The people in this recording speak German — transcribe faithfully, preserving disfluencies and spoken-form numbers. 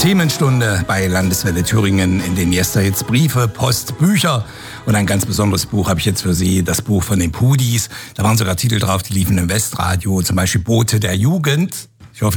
Themenstunde bei Landeswelle Thüringen, in den Jester jetzt Briefe, Post, Bücher. Und ein ganz besonderes Buch habe ich jetzt für Sie, das Buch von den Pudis. Da waren sogar Titel drauf, die liefen im Westradio, zum Beispiel Bote der Jugend.